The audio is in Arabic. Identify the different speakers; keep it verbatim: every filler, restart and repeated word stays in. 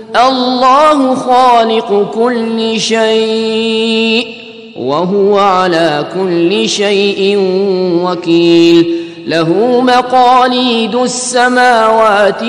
Speaker 1: الله خالق كل شيء وهو على كل شيء وكيل. له مقاليد السماوات